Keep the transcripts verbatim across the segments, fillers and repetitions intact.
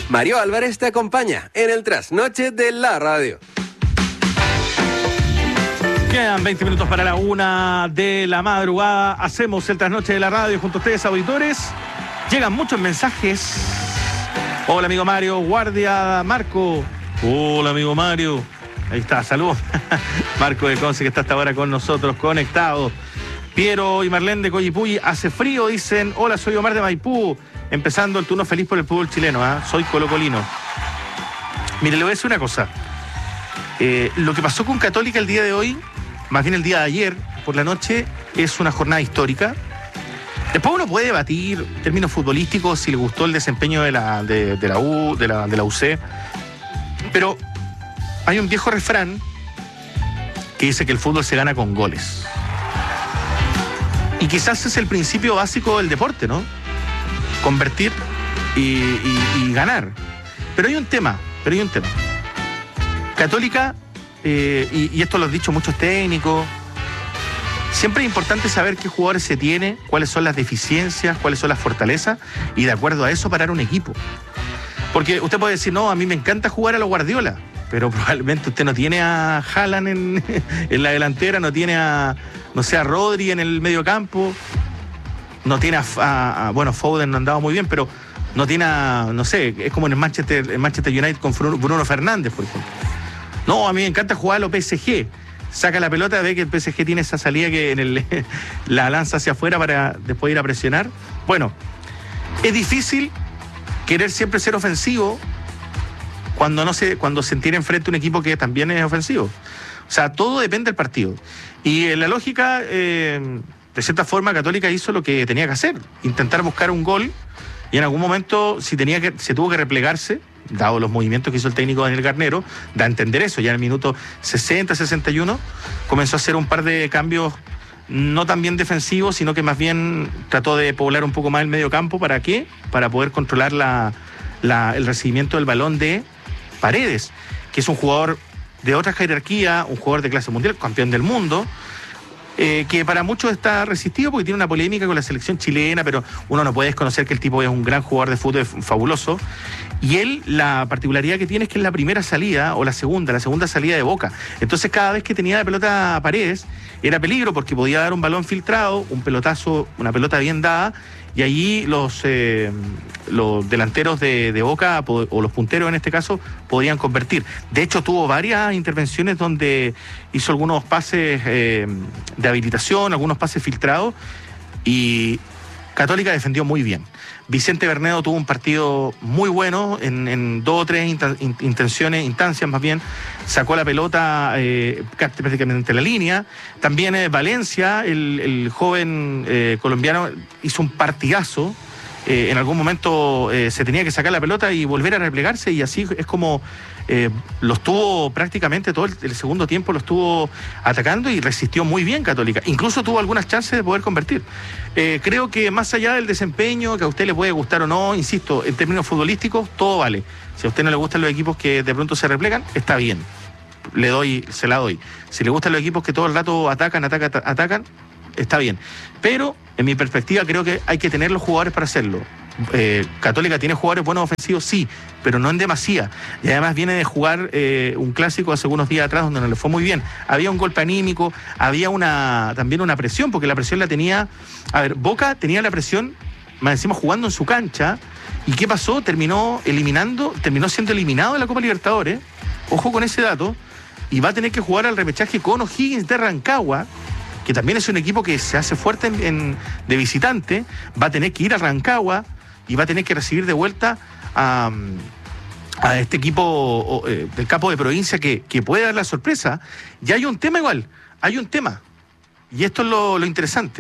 Mario Álvarez te acompaña en el trasnoche de la radio. Quedan veinte minutos para la una de la madrugada. Hacemos el trasnoche de la radio junto a ustedes, auditores. Llegan muchos mensajes. Hola, amigo Mario. Guardia, Marco. Hola, amigo Mario. Ahí está, saludos. Marco de Conce, que está hasta ahora con nosotros, conectado. Piero y Marlene de Coyipulli. Hace frío, dicen. Hola, soy Omar de Maipú. Empezando el turno feliz por el fútbol chileno. ¿eh? Soy colocolino. Mire, le voy a decir una cosa. Eh, lo que pasó con Católica el día de hoy, más bien el día de ayer, por la noche, es una jornada histórica. Después uno puede debatir en términos futbolísticos si le gustó el desempeño de la, de, de la U, de la, de la U C. Pero hay un viejo refrán que dice que el fútbol se gana con goles. Y quizás es el principio básico del deporte, ¿no? Convertir y, y, y ganar. Pero hay un tema, pero hay un tema. Católica, eh, y, y esto lo han dicho muchos técnicos, siempre es importante saber qué jugadores se tiene, cuáles son las deficiencias, cuáles son las fortalezas, y de acuerdo a eso parar un equipo. Porque usted puede decir, no, a mí me encanta jugar a los Guardiola, pero probablemente usted no tiene a Haaland en, en la delantera, no tiene a, no sé, a Rodri en el medio campo, no tiene a, a, a bueno, Foden no andaba muy bien, pero no tiene a, no sé, es como en el Manchester, el Manchester United con Bruno Fernández, por ejemplo. No, a mí me encanta jugar a los P S G. Saca la pelota, ve que el P S G tiene esa salida que en el, la lanza hacia afuera para después ir a presionar. Bueno, es difícil querer siempre ser ofensivo cuando no se, cuando se tiene enfrente un equipo que también es ofensivo. O sea, todo depende del partido. Y en la lógica, eh, de cierta forma, Católica hizo lo que tenía que hacer, intentar buscar un gol, y en algún momento, si tenía que, se tuvo que replegarse, dado los movimientos que hizo el técnico Daniel Garnero, da a entender eso. Ya en el minuto sesenta, sesenta y uno comenzó a hacer un par de cambios no tan bien defensivos, sino que más bien trató de poblar un poco más el medio campo. ¿Para qué? Para poder controlar la, la, el recibimiento del balón de Paredes, que es un jugador de otra jerarquía, un jugador de clase mundial, campeón del mundo, eh, que para muchos está resistido porque tiene una polémica con la selección chilena, pero uno no puede desconocer que el tipo es un gran jugador de fútbol fabuloso. Y él, la particularidad que tiene es que es la primera salida, o la segunda, la segunda salida de Boca. Entonces cada vez que tenía la pelota a Paredes, era peligro porque podía dar un balón filtrado, un pelotazo, una pelota bien dada, y allí los, eh, los delanteros de, de Boca, o los punteros en este caso, podían convertir. De hecho, tuvo varias intervenciones donde hizo algunos pases eh, de habilitación, algunos pases filtrados, y Católica defendió muy bien. Vicente Bernedo tuvo un partido muy bueno en, en dos o tres intenciones, instancias más bien. Sacó la pelota eh, prácticamente en la línea. También eh, Valencia, el, el joven eh, colombiano, hizo un partidazo. Eh, en algún momento eh, se tenía que sacar la pelota y volver a replegarse, y así es como eh, los tuvo prácticamente todo el, el segundo tiempo, los estuvo atacando y resistió muy bien Católica. Incluso tuvo algunas chances de poder convertir. Eh, creo que más allá del desempeño, que a usted le puede gustar o no, insisto, en términos futbolísticos, todo vale. Si a usted no le gustan los equipos que de pronto se replegan, está bien. Le doy, se la doy. Si le gustan los equipos que todo el rato atacan, atacan, atacan, está bien. Pero, en mi perspectiva, creo que hay que tener los jugadores para hacerlo. Eh, Católica tiene jugadores buenos ofensivos, sí, pero no en demasía. Y además viene de jugar eh, un clásico hace unos días atrás donde no le fue muy bien. Había un golpe anímico, había una también una presión, porque la presión la tenía... A ver, Boca tenía la presión, más encima jugando en su cancha. ¿Y qué pasó? Terminó eliminando, terminó siendo eliminado de la Copa Libertadores. Ojo con ese dato. Y va a tener que jugar al repechaje con O'Higgins de Rancagua, que también es un equipo que se hace fuerte en, en, de visitante. Va a tener que ir a Rancagua y va a tener que recibir de vuelta a, a este equipo eh, del capo de provincia que, que puede dar la sorpresa. Y hay un tema igual, hay un tema. Y esto es lo, lo interesante.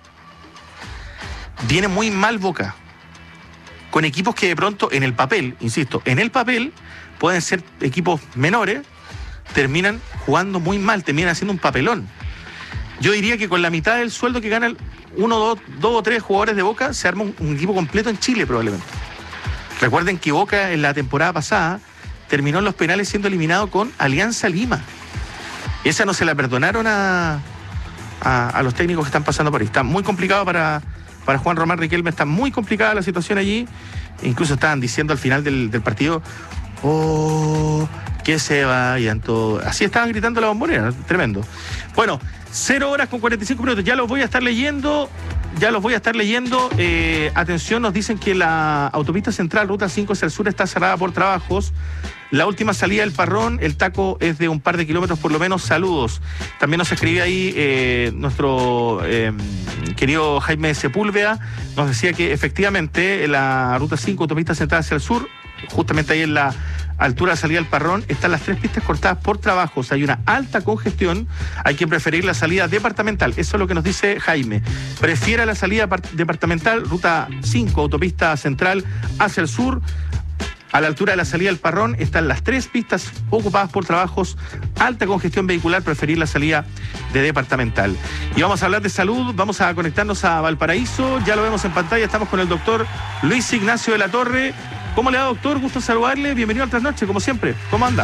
Viene muy mal Boca, con equipos que de pronto en el papel, insisto, en el papel pueden ser equipos menores, terminan jugando muy mal, terminan haciendo un papelón. Yo diría que con la mitad del sueldo que ganan uno, dos, dos o tres jugadores de Boca, se arma un, un equipo completo en Chile probablemente. Recuerden que Boca en la temporada pasada terminó en los penales siendo eliminado con Alianza Lima. Esa no se la perdonaron a, a, a los técnicos que están pasando por ahí. Está muy complicado para, para Juan Román Riquelme, está muy complicada la situación allí. incluso estaban diciendo al final del, del partido, oh, que se vayan todos. Así estaban gritando la Bombonera, tremendo. Bueno, cero horas con cuarenta y cinco minutos, ya los voy a estar leyendo, ya los voy a estar leyendo. Eh, atención, nos dicen que la autopista central, ruta cinco hacia el sur, está cerrada por trabajos. La última salida del Parrón, el taco es de un par de kilómetros por lo menos. Saludos. También nos escribe ahí eh, nuestro eh, querido Jaime Sepúlveda. Nos decía que efectivamente la ruta cinco, autopista central hacia el sur, justamente ahí en la altura de salida del Parrón, están las tres pistas cortadas por trabajos. Hay una alta congestión. Hay que preferir la salida departamental. Eso es lo que nos dice Jaime. Prefiera la salida departamental, ruta cinco, autopista central hacia el sur. A la altura de la salida del Parrón están las tres pistas ocupadas por trabajos, alta congestión vehicular, preferir la salida de departamental. Y vamos a hablar de salud, vamos a conectarnos a Valparaíso, ya lo vemos en pantalla, estamos con el doctor Luis Ignacio de la Torre. ¿Cómo le va, doctor? Gusto saludarle, bienvenido al Trasnoche, como siempre. ¿Cómo anda?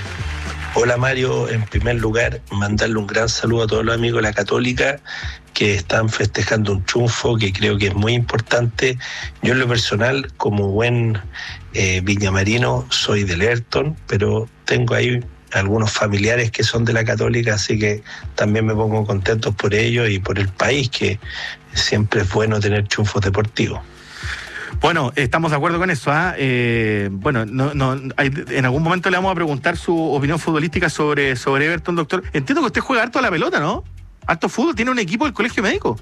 Hola Mario, en primer lugar mandarle un gran saludo a todos los amigos de la Católica que están festejando un triunfo que creo que es muy importante. Yo en lo personal, como buen eh, viñamarino, soy del Everton, pero tengo ahí algunos familiares que son de la Católica, así que también me pongo contento por ellos y por el país, que siempre es bueno tener triunfos deportivos. Bueno, estamos de acuerdo con eso. ¿eh? Eh, bueno, no, no, hay, en algún momento le vamos a preguntar su opinión futbolística sobre, sobre Everton, doctor. Entiendo que usted juega harto a la pelota, ¿no? Harto fútbol, tiene un equipo del Colegio Médico.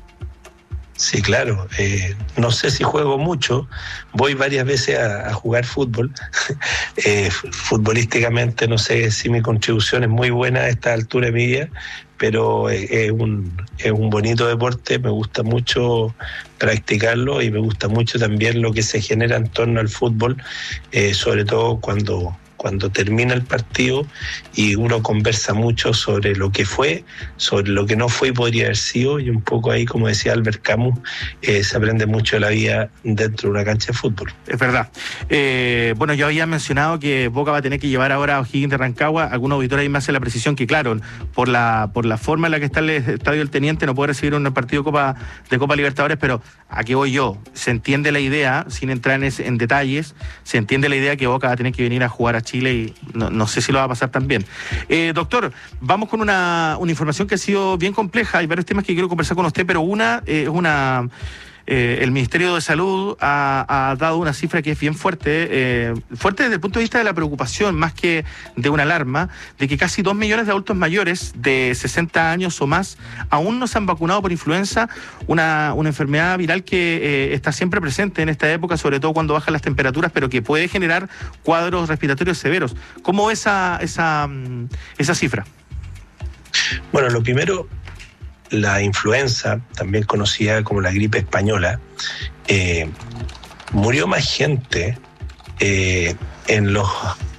Sí, claro. Eh, no sé si juego mucho. Voy varias veces a, a jugar fútbol. eh, futbolísticamente no sé si mi contribución es muy buena a esta altura de mi vida, pero es un, es un bonito deporte, me gusta mucho practicarlo y me gusta mucho también lo que se genera en torno al fútbol, eh, sobre todo cuando, cuando termina el partido y uno conversa mucho sobre lo que fue, sobre lo que no fue y podría haber sido, y un poco ahí, como decía Albert Camus, eh, se aprende mucho de la vida dentro de una cancha de fútbol. Es verdad. Eh, bueno, yo había mencionado que Boca va a tener que llevar ahora a O'Higgins de Rancagua. Algún auditor ahí me hace la precisión que, claro, por la por la forma en la que está el Estadio del Teniente no puede recibir un partido de Copa, de Copa Libertadores, pero ¿a qué voy yo? Se entiende la idea, sin entrar en, ese, en detalles, se entiende la idea que Boca va a tener que venir a jugar a Chile y no, no sé si lo va a pasar tan bien. Eh, doctor, vamos con una, una información que ha sido bien compleja. Hay varios temas que quiero conversar con usted, pero una es eh, una... Eh, el Ministerio de Salud ha, ha dado una cifra que es bien fuerte, eh, fuerte desde el punto de vista de la preocupación, más que de una alarma, de que casi dos millones de adultos mayores de sesenta años o más aún no se han vacunado por influenza, una, una enfermedad viral que eh, está siempre presente en esta época, sobre todo cuando bajan las temperaturas, pero que puede generar cuadros respiratorios severos. ¿Cómo ves esa, esa, esa cifra? Bueno, lo primero, la influenza, también conocida como la gripe española, eh, murió más gente eh, en los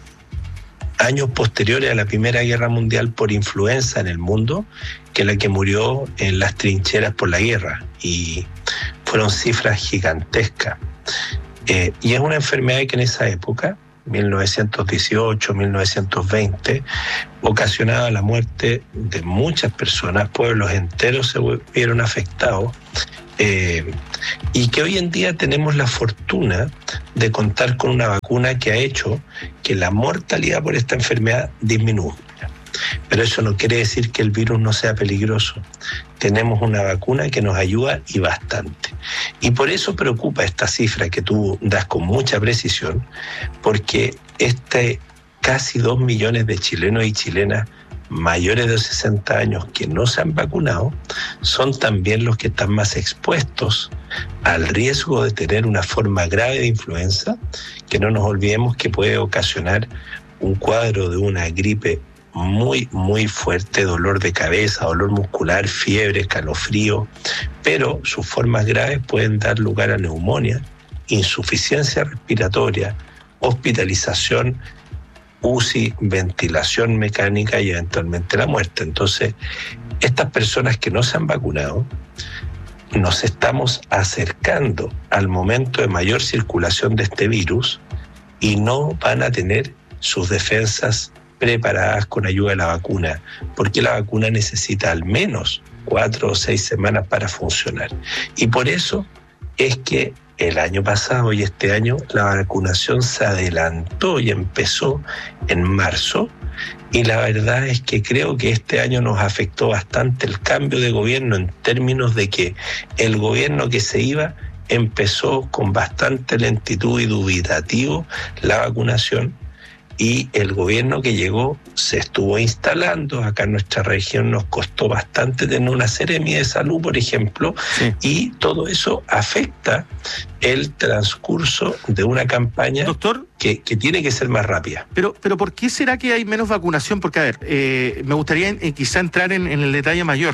años posteriores a la Primera Guerra Mundial por influenza en el mundo que la que murió en las trincheras por la guerra, y fueron cifras gigantescas. Eh, y es una enfermedad que en esa época, mil novecientos dieciocho, mil novecientos veinte, ocasionaba la muerte de muchas personas, pueblos enteros se vieron afectados, eh, y que hoy en día tenemos la fortuna de contar con una vacuna que ha hecho que la mortalidad por esta enfermedad disminuya. Pero eso no quiere decir que el virus no sea peligroso. Tenemos una vacuna que nos ayuda y bastante. Y por eso preocupa esta cifra que tú das con mucha precisión, porque este casi dos millones de chilenos y chilenas mayores de sesenta años que no se han vacunado son también los que están más expuestos al riesgo de tener una forma grave de influenza, que no nos olvidemos que puede ocasionar un cuadro de una gripe muy, muy fuerte, dolor de cabeza, dolor muscular, fiebre, escalofrío, pero sus formas graves pueden dar lugar a neumonía, insuficiencia respiratoria, hospitalización, U C I, ventilación mecánica y eventualmente la muerte. Entonces, estas personas que no se han vacunado, nos estamos acercando al momento de mayor circulación de este virus y no van a tener sus defensas preparadas con ayuda de la vacuna, porque la vacuna necesita al menos cuatro o seis semanas para funcionar. Y por eso es que el año pasado y este año la vacunación se adelantó y empezó en marzo. Y la verdad es que creo que este año nos afectó bastante el cambio de gobierno en términos de que el gobierno que se iba empezó con bastante lentitud y dubitativo la vacunación, y el gobierno que llegó se estuvo instalando. Acá en nuestra región nos costó bastante tener una Seremi de Salud, por ejemplo, sí. Y todo eso afecta el transcurso de una campaña, doctor, que, que tiene que ser más rápida. Pero, pero ¿por qué será que hay menos vacunación? Porque, a ver, eh, me gustaría eh, quizá entrar en, en el detalle mayor.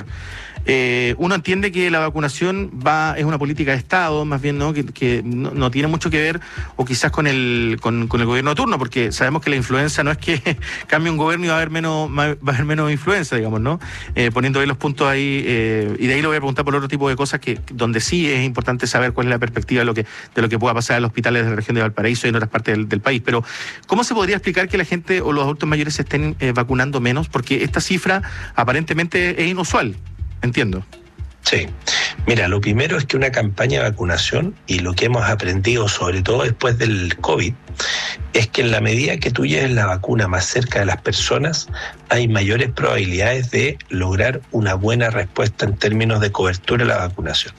Eh, uno entiende que la vacunación va es una política de Estado, más bien, ¿no? Que, que no, no tiene mucho que ver, o quizás con el con, con el gobierno de turno, porque sabemos que la influenza no es que cambie un gobierno y va a haber menos va a haber menos influenza, digamos, ¿no? Eh, poniendo ahí los puntos ahí, eh, y de ahí lo voy a preguntar por otro tipo de cosas que donde sí es importante saber cuál es la perspectiva de lo que de lo que pueda pasar en los hospitales de la región de Valparaíso y en otras partes del, del país. Pero ¿cómo se podría explicar que la gente o los adultos mayores se estén eh, vacunando menos? Porque esta cifra aparentemente es inusual. Entiendo. Sí. Mira, lo primero es que una campaña de vacunación, y lo que hemos aprendido sobre todo después del COVID, es que en la medida que tú lleves la vacuna más cerca de las personas, hay mayores probabilidades de lograr una buena respuesta en términos de cobertura de la vacunación.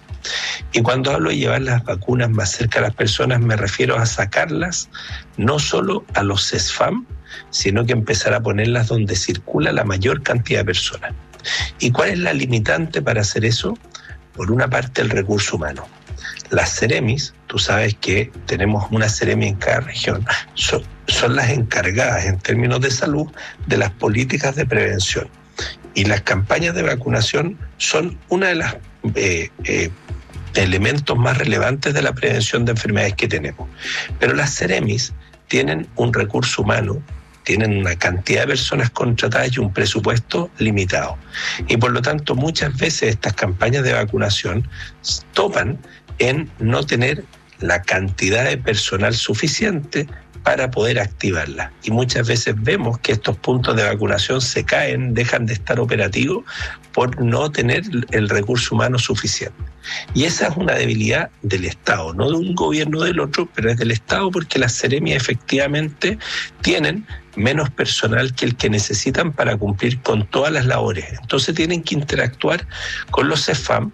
Y cuando hablo de llevar las vacunas más cerca de las personas, me refiero a sacarlas no solo a los CESFAM, sino que empezar a ponerlas donde circula la mayor cantidad de personas. ¿Y cuál es la limitante para hacer eso? Por una parte, el recurso humano. Las Seremis, tú sabes que tenemos una Seremi en cada región, son, son las encargadas en términos de salud de las políticas de prevención. Y las campañas de vacunación son una de las eh, eh, elementos más relevantes de la prevención de enfermedades que tenemos. Pero las Seremis tienen un recurso humano, tienen una cantidad de personas contratadas y un presupuesto limitado. Y por lo tanto, muchas veces estas campañas de vacunación topan en no tener la cantidad de personal suficiente para poder activarla. Y muchas veces vemos que estos puntos de vacunación se caen, dejan de estar operativos por no tener el recurso humano suficiente. Y esa es una debilidad del Estado, no de un gobierno o del otro, pero es del Estado, porque las Seremi efectivamente tienen menos personal que el que necesitan para cumplir con todas las labores. Entonces tienen que interactuar con los CESFAM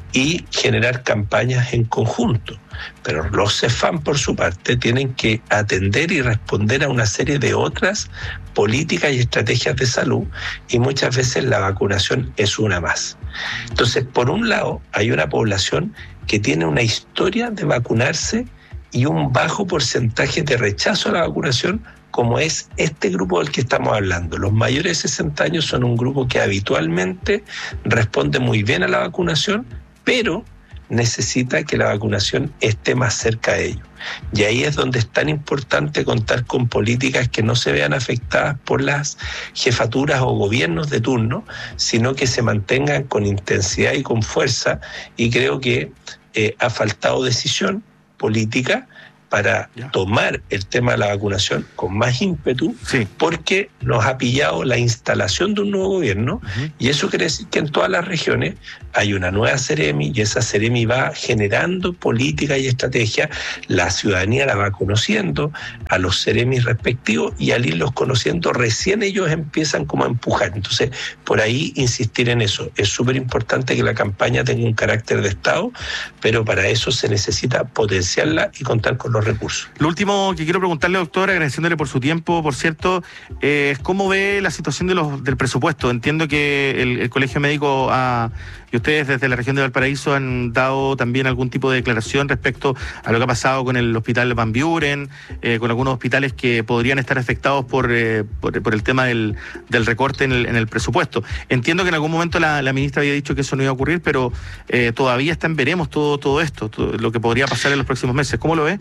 y generar campañas en conjunto. Pero los CESFAM, por su parte, tienen que atender y responder a una serie de otras políticas y estrategias de salud, y muchas veces la vacunación es una más. Entonces, por un lado, hay una población que tiene una historia de vacunarse y un bajo porcentaje de rechazo a la vacunación, como es este grupo del que estamos hablando. Los mayores de sesenta años son un grupo que habitualmente responde muy bien a la vacunación, pero necesita que la vacunación esté más cerca de ellos. Y ahí es donde es tan importante contar con políticas que no se vean afectadas por las jefaturas o gobiernos de turno, sino que se mantengan con intensidad y con fuerza. Y creo que eh, ha faltado decisión política para ya. tomar el tema de la vacunación con más ímpetu, sí. porque nos ha pillado la instalación de un nuevo gobierno, uh-huh. y eso quiere decir que en todas las regiones hay una nueva Seremi, y esa Seremi va generando política y estrategia. La ciudadanía la va conociendo, a los Seremis respectivos, y al irlos conociendo, recién ellos empiezan como a empujar. Entonces, por ahí insistir en eso. Es súper importante que la campaña tenga un carácter de Estado, pero para eso se necesita potenciarla y contar con los recursos. Lo último que quiero preguntarle, doctor, agradeciéndole por su tiempo, por cierto, eh, es cómo ve la situación de los, del presupuesto. Entiendo que el, el Colegio Médico ha, y ustedes desde la región de Valparaíso han dado también algún tipo de declaración respecto a lo que ha pasado con el hospital Van Buren, eh, con algunos hospitales que podrían estar afectados por, eh, por, por el tema del, del recorte en el, en el presupuesto. Entiendo que en algún momento la, la ministra había dicho que eso no iba a ocurrir, pero eh, todavía está en veremos todo, todo esto, todo lo que podría pasar en los próximos meses. ¿Cómo lo ve?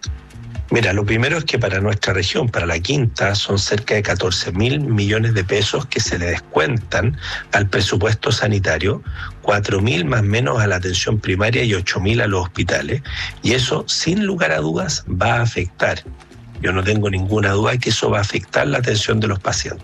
Mira, lo primero es que para nuestra región, para la quinta, son cerca de catorce mil millones de pesos que se le descuentan al presupuesto sanitario, cuatro mil más menos a la atención primaria y ocho mil a los hospitales. Y eso, sin lugar a dudas, va a afectar. Yo no tengo ninguna duda de que eso va a afectar la atención de los pacientes.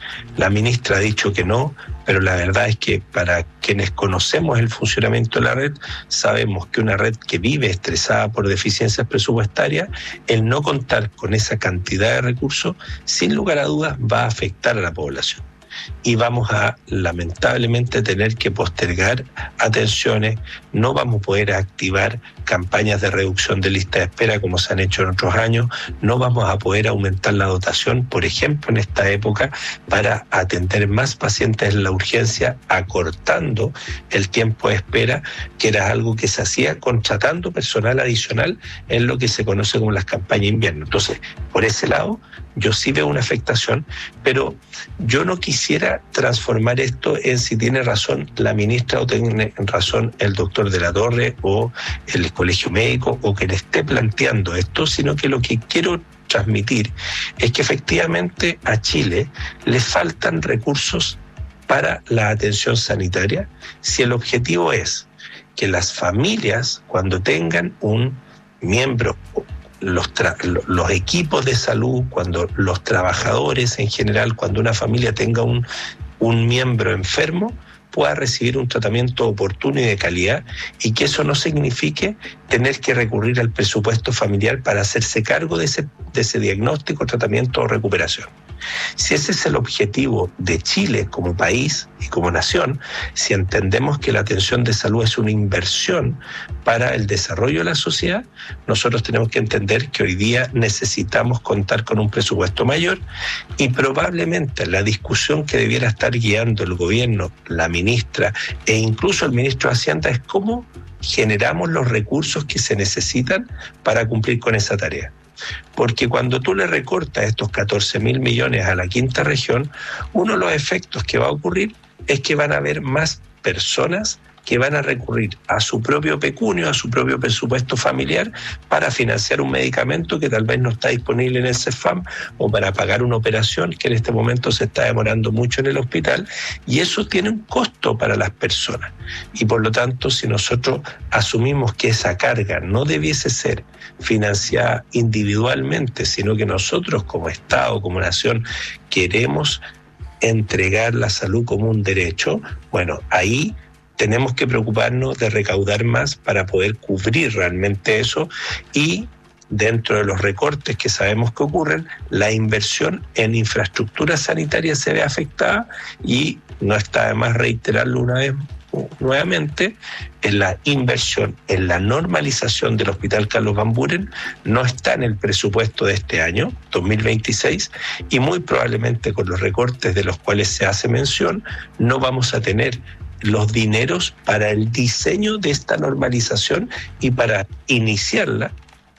La ministra ha dicho que no, pero la verdad es que para quienes conocemos el funcionamiento de la red, sabemos que una red que vive estresada por deficiencias presupuestarias, el no contar con esa cantidad de recursos, sin lugar a dudas, va a afectar a la población. Y vamos a, lamentablemente, tener que postergar atenciones, no vamos a poder activar campañas de reducción de lista de espera como se han hecho en otros años, no vamos a poder aumentar la dotación, por ejemplo, en esta época, para atender más pacientes en la urgencia, acortando el tiempo de espera, que era algo que se hacía contratando personal adicional en lo que se conoce como las campañas de invierno. Entonces, por ese lado, yo sí veo una afectación, pero yo no quisiera transformar esto en si tiene razón la ministra o tiene razón el doctor de la Torre o el colegio médico o quien esté planteando esto, sino que lo que quiero transmitir es que efectivamente a Chile le faltan recursos para la atención sanitaria si el objetivo es que las familias, cuando tengan un miembro, Los, tra- los equipos de salud, cuando los trabajadores en general, cuando una familia tenga un, un miembro enfermo, pueda recibir un tratamiento oportuno y de calidad, y que eso no signifique tener que recurrir al presupuesto familiar para hacerse cargo de ese, de ese diagnóstico, tratamiento o recuperación. Si ese es el objetivo de Chile como país y como nación, si entendemos que la atención de salud es una inversión para el desarrollo de la sociedad, nosotros tenemos que entender que hoy día necesitamos contar con un presupuesto mayor, y probablemente la discusión que debiera estar guiando el gobierno, la ministra e incluso el ministro de Hacienda es cómo generamos los recursos que se necesitan para cumplir con esa tarea. Porque cuando tú le recortas estos catorce mil millones a la quinta región, uno de los efectos que va a ocurrir es que van a haber más personas que van a recurrir a su propio pecunio, a su propio presupuesto familiar para financiar un medicamento que tal vez no está disponible en el CEFAM, o para pagar una operación que en este momento se está demorando mucho en el hospital, y eso tiene un costo para las personas. Y por lo tanto, si nosotros asumimos que esa carga no debiese ser financiada individualmente, sino que nosotros como Estado, como nación, queremos entregar la salud como un derecho, bueno, ahí tenemos que preocuparnos de recaudar más para poder cubrir realmente eso, y dentro de los recortes que sabemos que ocurren, la inversión en infraestructura sanitaria se ve afectada, y no está de más reiterarlo una vez nuevamente, en la inversión, en la normalización del Hospital Carlos Van Buren no está en el presupuesto de este año, dos mil veintiséis, y muy probablemente con los recortes de los cuales se hace mención, no vamos a tener los dineros para el diseño de esta normalización y para iniciarla,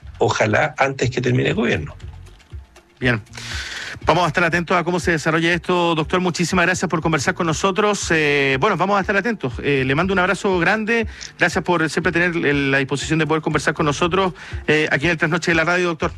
ojalá antes que termine el gobierno. Bien. Vamos a estar atentos a cómo se desarrolla esto, doctor. Muchísimas gracias por conversar con nosotros. Eh, bueno, vamos a estar atentos. Eh, le mando un abrazo grande. Gracias por siempre tener la disposición de poder conversar con nosotros eh, aquí en el Trasnoche de la Radio, doctor.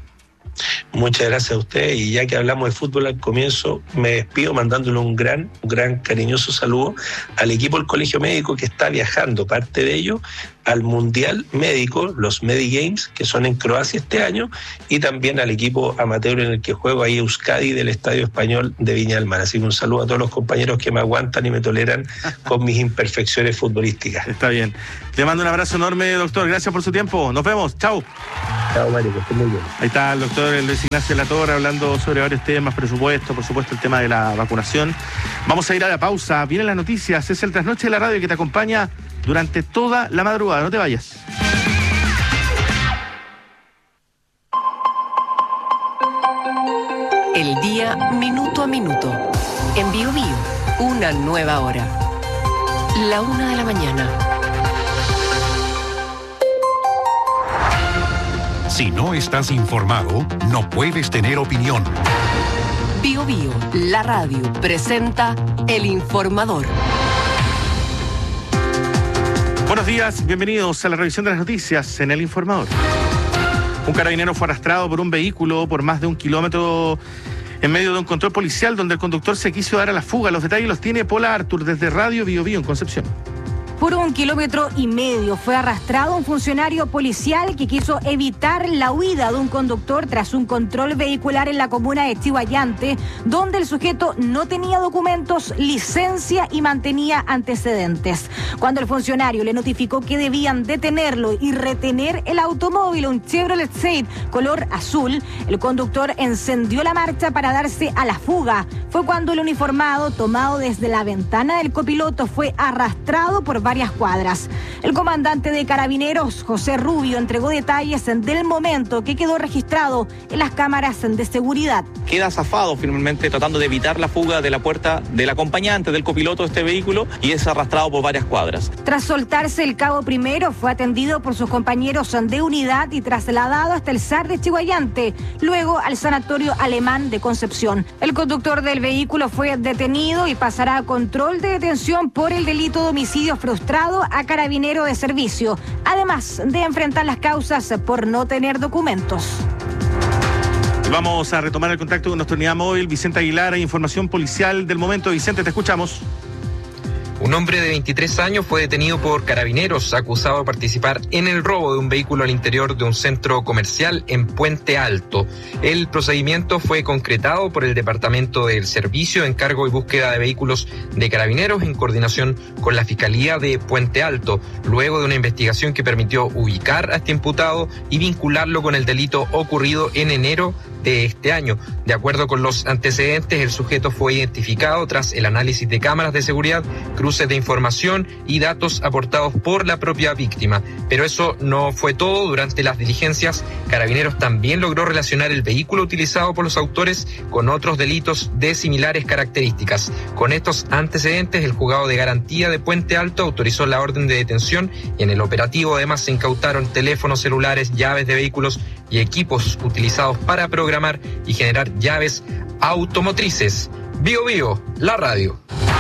Muchas gracias a usted, y ya que hablamos de fútbol al comienzo, me despido mandándole un gran, un gran cariñoso saludo al equipo del Colegio Médico que está viajando, parte de ello, al Mundial Médico, los Medigames, que son en Croacia este año, y también al equipo amateur en el que juego ahí, Euskadi, del Estadio Español de Viña del Mar. Así que un saludo a todos los compañeros que me aguantan y me toleran con mis imperfecciones futbolísticas. Está bien. Le mando un abrazo enorme, doctor. Gracias por su tiempo. Nos vemos. Chao. Chao, Mario, que esté muy bien. Ahí está el doctor Luis Ignacio Latorre hablando sobre varios temas, presupuesto, por supuesto el tema de la vacunación. Vamos a ir a la pausa. Vienen las noticias. Es el Trasnoche de la Radio que te acompaña durante toda la madrugada. No te vayas. El día minuto a minuto. En Bio Bio, una nueva hora. La una de la mañana. Si no estás informado, no puedes tener opinión. Bio Bio, la radio, presenta El Informador. Buenos días, bienvenidos a la revisión de las noticias en El Informador. Un carabinero fue arrastrado por un vehículo por más de un kilómetro en medio de un control policial donde el conductor se quiso dar a la fuga. Los detalles los tiene Paula Artur desde Radio Bio Bio en Concepción. Por un kilómetro y medio fue arrastrado un funcionario policial que quiso evitar la huida de un conductor tras un control vehicular en la comuna de Chihuayante, donde el sujeto no tenía documentos, licencia y mantenía antecedentes. Cuando el funcionario le notificó que debían detenerlo y retener el automóvil, un Chevrolet State color azul, el conductor encendió la marcha para darse a la fuga. Fue cuando el uniformado, tomado desde la ventana del copiloto, fue arrastrado por varias cuadras. El comandante de Carabineros, José Rubio, entregó detalles del momento que quedó registrado en las cámaras de seguridad. Queda zafado finalmente tratando de evitar la fuga de la puerta del acompañante del copiloto de este vehículo y es arrastrado por varias cuadras. Tras soltarse, el cabo primero fue atendido por sus compañeros de unidad y trasladado hasta el S A R de Chihuayante, luego al Sanatorio Alemán de Concepción. El conductor del vehículo fue detenido y pasará a control de detención por el delito de homicidio frustrado a carabinero de servicio, además de enfrentar las causas por no tener documentos. Vamos a retomar el contacto con nuestra unidad móvil, Vicente Aguilar, información policial del momento. Vicente, te escuchamos. Un hombre de veintitrés años fue detenido por Carabineros, acusado de participar en el robo de un vehículo al interior de un centro comercial en Puente Alto. El procedimiento fue concretado por el Departamento del Servicio de Encargo y Búsqueda de Vehículos de Carabineros en coordinación con la Fiscalía de Puente Alto, luego de una investigación que permitió ubicar a este imputado y vincularlo con el delito ocurrido en enero de este año. De acuerdo con los antecedentes, el sujeto fue identificado tras el análisis de cámaras de seguridad, cruces de información y datos aportados por la propia víctima. Pero eso no fue todo. Durante las diligencias, Carabineros también logró relacionar el vehículo utilizado por los autores con otros delitos de similares características. Con estos antecedentes, el juzgado de garantía de Puente Alto autorizó la orden de detención y en el operativo además se incautaron teléfonos celulares, llaves de vehículos y equipos utilizados para programar y generar llaves automotrices. Bio Bio, la radio.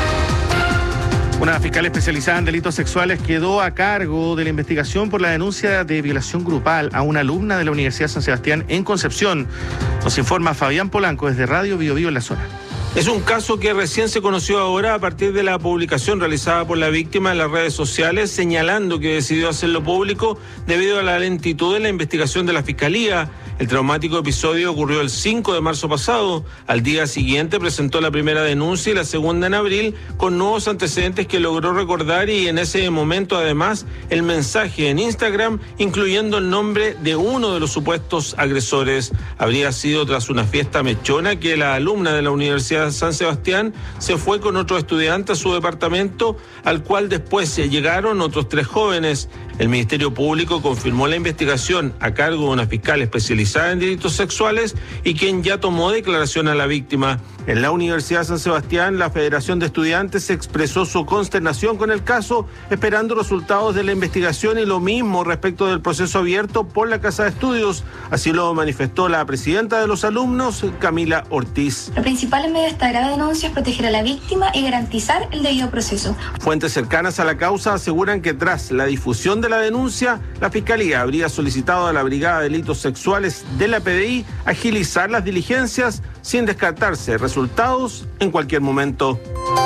Una fiscal especializada en delitos sexuales quedó a cargo de la investigación por la denuncia de violación grupal a una alumna de la Universidad San Sebastián en Concepción. Nos informa Fabián Polanco desde Radio Bio Bio en la zona. Es un caso que recién se conoció ahora a partir de la publicación realizada por la víctima en las redes sociales, señalando que decidió hacerlo público debido a la lentitud en la investigación de la Fiscalía. El traumático episodio ocurrió el cinco de marzo pasado. Al día siguiente presentó la primera denuncia y la segunda en abril, con nuevos antecedentes que logró recordar, y en ese momento además el mensaje en Instagram incluyendo el nombre de uno de los supuestos agresores. Habría sido tras una fiesta mechona que la alumna de la Universidad San Sebastián se fue con otro estudiante a su departamento, al cual después se llegaron otros tres jóvenes. El Ministerio Público confirmó la investigación a cargo de una fiscal especializada en delitos sexuales y quien ya tomó declaración a la víctima. En la Universidad San Sebastián, la Federación de Estudiantes expresó su consternación con el caso, esperando resultados de la investigación y lo mismo respecto del proceso abierto por la Casa de Estudios. Así lo manifestó la presidenta de los alumnos, Camila Ortiz. Lo principal en medio de esta grave denuncia es proteger a la víctima y garantizar el debido proceso. Fuentes cercanas a la causa aseguran que tras la difusión de la denuncia, la Fiscalía habría solicitado a la Brigada de Delitos Sexuales de la P D I agilizar las diligencias sin descartarse resultados en cualquier momento.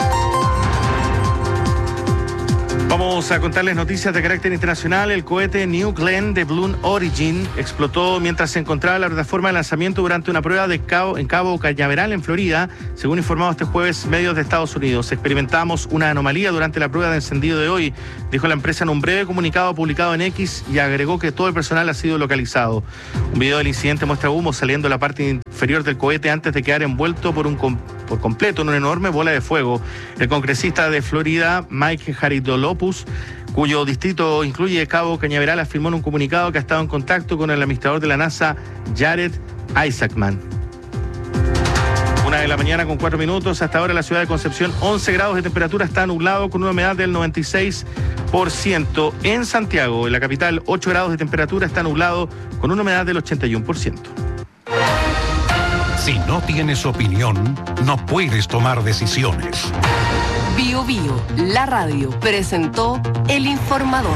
Vamos a contarles noticias de carácter internacional. El cohete New Glenn de Blue Origin explotó mientras se encontraba en la plataforma de lanzamiento durante una prueba de cabo, en Cabo Cañaveral, en Florida, según informado este jueves medios de Estados Unidos. Experimentamos una anomalía durante la prueba de encendido de hoy, dijo la empresa en un breve comunicado publicado en X, y agregó que todo el personal ha sido localizado. Un video del incidente muestra humo saliendo de la parte inferior del cohete antes de quedar envuelto por un por completo en una enorme bola de fuego. El congresista de Florida, Mike Haridolopoulos, cuyo distrito incluye Cabo Cañaveral, afirmó en un comunicado que ha estado en contacto con el administrador de la NASA, Jared Isaacman. Una de la mañana con cuatro minutos. Hasta ahora en la ciudad de Concepción, once grados de temperatura, está nublado con una humedad del noventa y seis por ciento. En Santiago, en la capital, ocho grados de temperatura, está nublado con una humedad del ochenta y uno por ciento. Si no tienes opinión, no puedes tomar decisiones. Bio Bio, la radio, presentó El Informador.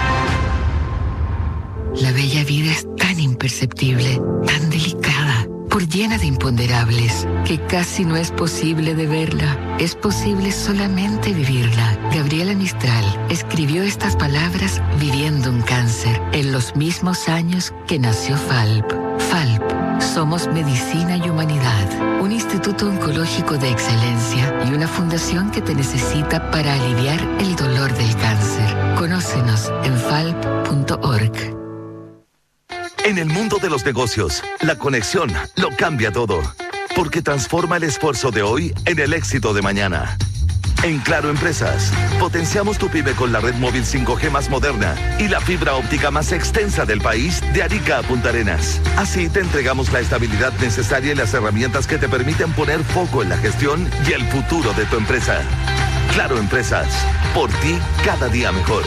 La bella vida es tan imperceptible, tan delicada. por llena de imponderables, que casi no es posible de verla. Es posible solamente vivirla. Gabriela Mistral escribió estas palabras viviendo un cáncer en los mismos años que nació F A L P. F A L P. Somos Medicina y Humanidad, un instituto oncológico de excelencia y una fundación que te necesita para aliviar el dolor del cáncer. Conócenos en falp punto org. En el mundo de los negocios, la conexión lo cambia todo, porque transforma el esfuerzo de hoy en el éxito de mañana. En Claro Empresas, potenciamos tu pyme con la red móvil cinco G más moderna y la fibra óptica más extensa del país, de Arica a Punta Arenas. Así te entregamos la estabilidad necesaria y las herramientas que te permiten poner foco en la gestión y el futuro de tu empresa. Claro Empresas, por ti cada día mejor.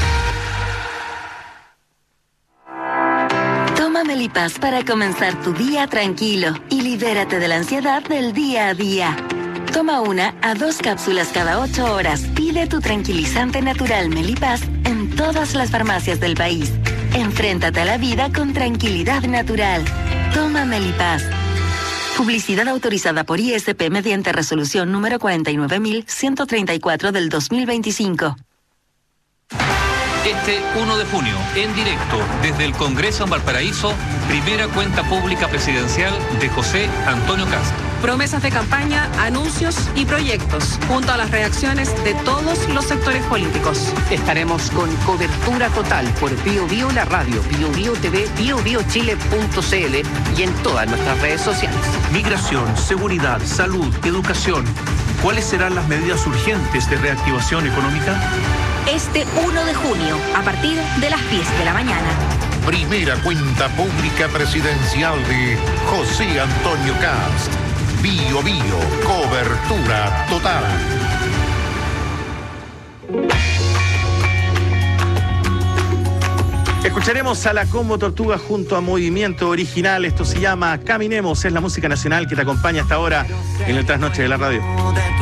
Toma Melipaz para comenzar tu día tranquilo y libérate de la ansiedad del día a día. Toma una a dos cápsulas cada ocho horas. Pide tu tranquilizante natural Melipaz en todas las farmacias del país. Enfréntate a la vida con tranquilidad natural. Toma Melipaz. Publicidad autorizada por I S P mediante resolución número cuarenta y nueve mil ciento treinta y cuatro del dos mil veinticinco. Este uno de junio, en directo, desde el Congreso en Valparaíso, primera cuenta pública presidencial de José Antonio Kast. Promesas de campaña, anuncios y proyectos, junto a las reacciones de todos los sectores políticos. Estaremos con cobertura total por Bio Bio la radio, Bio Bio T V, bio bio chile punto c l y en todas nuestras redes sociales. Migración, seguridad, salud, educación. ¿Cuáles serán las medidas urgentes de reactivación económica? Este uno de junio, a partir de las diez de la mañana. Primera cuenta pública presidencial de José Antonio Kast. Bio Bio, cobertura total. Escucharemos a la Combo Tortuga junto a Movimiento Original. Esto se llama Caminemos. Es la música nacional que te acompaña hasta ahora en el Trasnoche de la Radio.